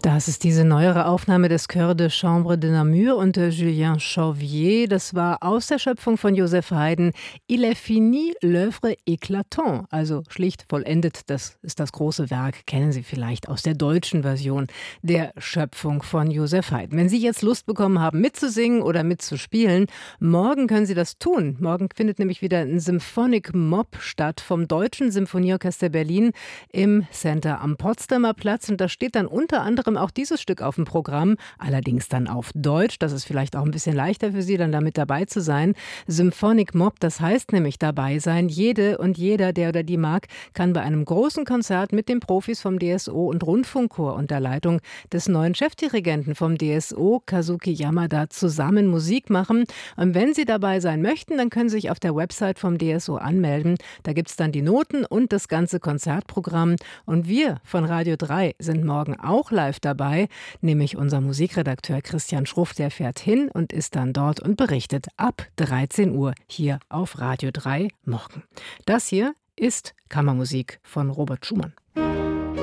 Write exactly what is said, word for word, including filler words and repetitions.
Das ist diese neuere Aufnahme des Chœurs de Chambre de Namur und äh, Julien Chauvier. Das war aus der Schöpfung von Joseph Haydn. Il est fini, l'œuvre éclatant. Also schlicht vollendet, das ist das große Werk. Kennen Sie vielleicht aus der deutschen Version der Schöpfung von Joseph Haydn. Wenn Sie jetzt Lust bekommen haben, mitzusingen oder mitzuspielen, morgen können Sie das tun. Morgen findet nämlich wieder ein Symphonic Mob statt vom Deutschen Symphonieorchester Berlin im Center am Potsdamer Platz. Und da steht dann unter anderem auch dieses Stück auf dem Programm, allerdings dann auf Deutsch. Das ist vielleicht auch ein bisschen leichter für Sie, dann damit dabei zu sein. Symphonic Mob, das heißt nämlich dabei sein. Jede und jeder, der oder die mag, kann bei einem großen Konzert mit den Profis vom D S O und Rundfunkchor unter Leitung des neuen Chefdirigenten vom D S O, Kazuki Yamada, zusammen Musik machen. Und wenn Sie dabei sein möchten, dann können Sie sich auf der Website vom D S O anmelden. Da gibt es dann die Noten und das ganze Konzertprogramm. Und wir von Radio drei sind morgen auch live dabei, nämlich unser Musikredakteur Christian Schruff, der fährt hin und ist dann dort und berichtet ab dreizehn Uhr hier auf Radio drei morgen. Das hier ist Kammermusik von Robert Schumann.